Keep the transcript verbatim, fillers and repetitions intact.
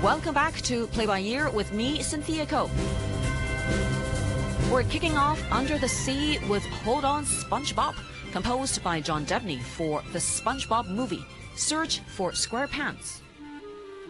Welcome back to Play by Ear with me, Cynthia Cope. We're kicking off Under the Sea with Hold On SpongeBob, composed by John Debney for the SpongeBob movie. Search for SquarePants.